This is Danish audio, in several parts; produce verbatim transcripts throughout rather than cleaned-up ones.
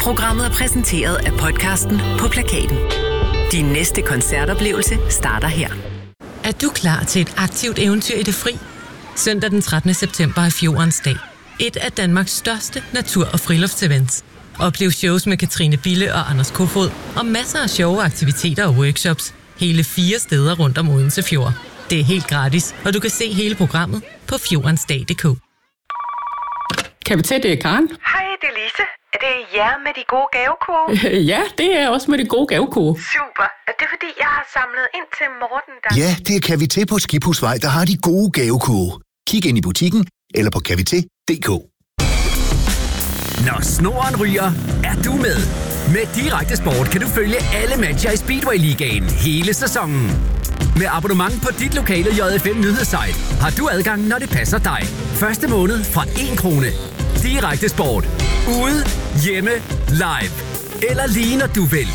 Programmet er præsenteret af podcasten På Plakaten. Din næste koncertoplevelse starter her. Er du klar til et aktivt eventyr i det fri? Søndag den trettende september er Fjordens dag. Et af Danmarks største natur- og friluftsevents. Oplev shows med Katrine Bille og Anders Kofod og masser af sjove aktiviteter og workshops. Hele fire steder rundt om Odense Fjord. Det er helt gratis, og du kan se hele programmet på fjordensdag punktum d k. Kan vi tage det, Karen? Hej, det er Lise. Er det jer med de gode gavekort? Ja, det er også med de gode gavekort. Super. Er det fordi, jeg har samlet ind til Morten, der... Ja, det kan vi til på Skibhusvej, der har de gode gavekort. Kig ind i butikken eller på Cavite punktum d k. Når snoren ryger, er du med. Med Direkte Sport kan du følge alle matcher i Speedway-ligaen hele sæsonen. Med abonnement på dit lokale J F M nyhedssite har du adgang, når det passer dig. Første måned fra en krone. Direkte Sport. Ude, hjemme, live. Eller lige når du vil.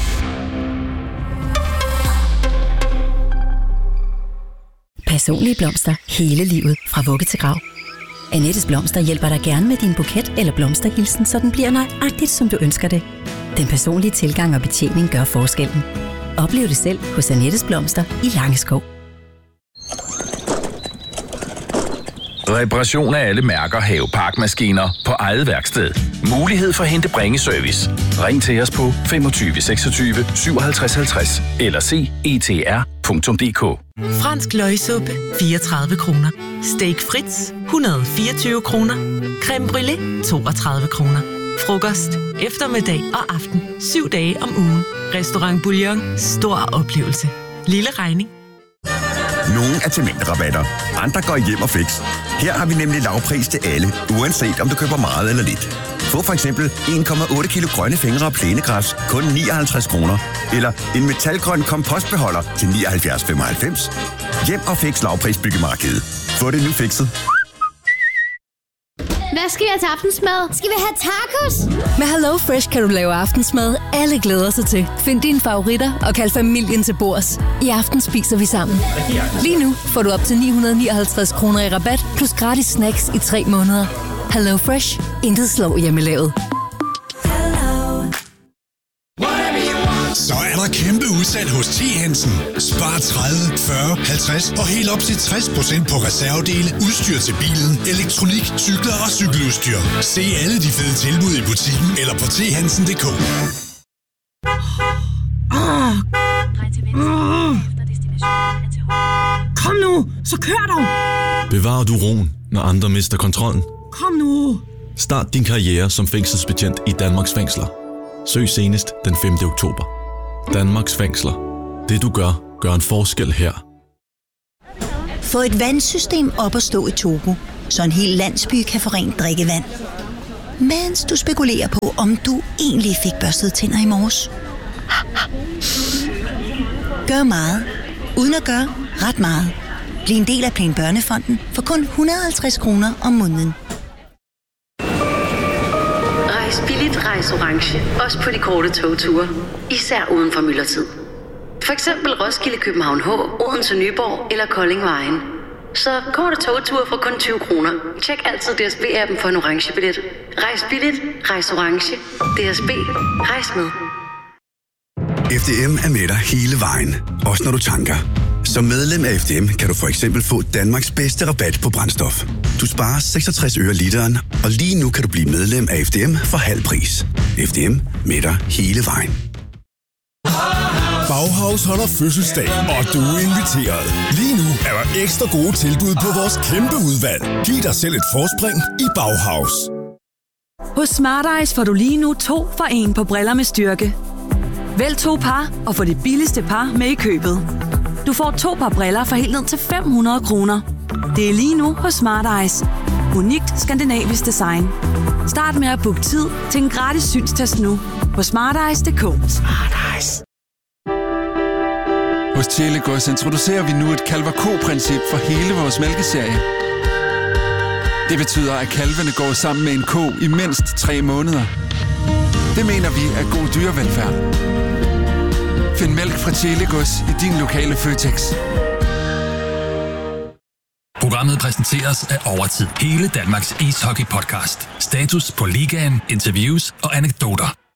Personlige blomster hele livet fra vugge til grav. Annettes Blomster hjælper dig gerne med din buket eller blomsterhilsen, så den bliver nøjagtigt, som du ønsker det. Den personlige tilgang og betjening gør forskellen. Oplev det selv hos Annettes Blomster i Langeskov. Reparation af alle mærker Have Parkmaskiner på eget værksted. Mulighed for hente bringeservice. Ring til os på femogtyve seksogtyve syvoghalvtreds halvtreds eller se e t r punktum d k. Fransk løgsuppe fireogtredive kroner. Steak Fritz et hundrede og fireogtyve kroner. Creme brûlée toogtredive kroner. Frokost, eftermiddag og aften syv dage om ugen. Restaurant Bouillon. Stor oplevelse. Lille regning. Nogle er til mængderabatter, andre går hjem og fix. Her har vi nemlig lavpris til alle, uanset om du køber meget eller lidt. Få for eksempel en komma otte kilo grønne fingre og plænegræs, kun nioghalvtreds kroner. Eller en metalgrøn kompostbeholder til nioghalvfjerds komma femoghalvfems. Hjem og fix lavpris byggemarkedet. Få det nu fikset. Hvad skal jeg til aftensmad? Skal vi have tacos? Med Hello Fresh kan du lave aftensmad, alle glæder sig til. Find dine favoritter og kald familien til bords. I aften spiser vi sammen. Lige nu får du op til ni hundrede og nioghalvtreds kroner i rabat, plus gratis snacks i tre måneder. Hello Fresh. Intet slår hjemmelavet. Så er der kæmpe udsalg hos T. Hansen. Spar tredive, fyrre, halvtreds og helt op til tres procent på reservedele, udstyr til bilen, elektronik, cykler og cykeludstyr. Se alle de fede tilbud i butikken eller på t hansen punktum d k. Oh. Mm. Kom nu, så kør dog! Bevarer du roen, når andre mister kontrollen? Kom nu! Start din karriere som fængselsbetjent i Danmarks fængsler. Søg senest den femte oktober. Danmarks fængsler. Det du gør, gør en forskel her. Få et vandsystem op at stå i Togo, så en hel landsby kan få rent drikkevand. Mens du spekulerer på, om du egentlig fik børstet tænder i morges. Gør meget, uden at gøre ret meget. Bliv en del af Plan Børnefonden for kun et hundrede og halvtreds kroner om måneden. Rejs billigt, rejs orange. Også på de korte togture. Især uden for myldretid. For eksempel Roskilde, København H, Odense, Nyborg eller Kolding Vejen. Så korte togture for kun tyve kroner. Tjek altid D S B-appen for en orange billet. Rejs billigt, rejs orange. D S B. Rejs med. F D M er med dig hele vejen, også når du tanker. Som medlem af F D M kan du for eksempel få Danmarks bedste rabat på brændstof. Du sparer seksogtres øre literen, og lige nu kan du blive medlem af F D M for halv pris. F D M med dig hele vejen. Bauhaus holder fødselsdag, og du er inviteret. Lige nu er der ekstra gode tilbud på vores kæmpe udvalg. Giv dig selv et forspring i Bauhaus. Hos Smart Eyes får du lige nu to for en på briller med styrke. Vælg to par og få det billigste par med i købet. Du får to par briller for helt ned til fem hundrede kroner. Det er lige nu hos Smart Eyes. Unikt skandinavisk design. Start med at booke tid til en gratis synstest nu på smarteyes punktum d k. Smart Eyes. Hos Telegos introducerer vi nu et kalver-ko-princip for hele vores mælkeserie. Det betyder, at kalvene går sammen med en ko i mindst tre måneder. Det mener vi er god dyrevelfærd. Find mælk fra Telegos i din lokale Føtex. Programmet præsenteres af Overtid. Hele Danmarks ishockey-podcast. Status på ligaen, interviews og anekdoter.